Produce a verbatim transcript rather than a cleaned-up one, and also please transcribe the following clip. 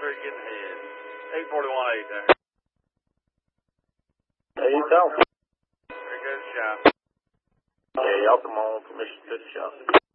Roger, getting ahead. eight forty-one eight there. Hey, you tell me. Very good shot. Okay, y'all come on, permission to the shot.